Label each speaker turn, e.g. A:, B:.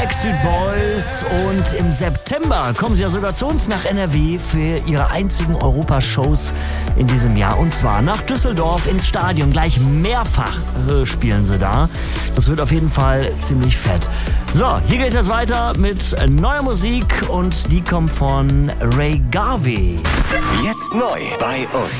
A: Backstreet Boys und im September kommen sie ja sogar zu uns nach NRW für ihre einzigen Europashows in diesem Jahr. Und zwar nach Düsseldorf ins Stadion. Gleich mehrfach spielen sie da. Das wird auf jeden Fall ziemlich fett. So, hier geht's jetzt weiter mit neuer Musik und die kommt von Ray Garvey.
B: Jetzt neu bei uns.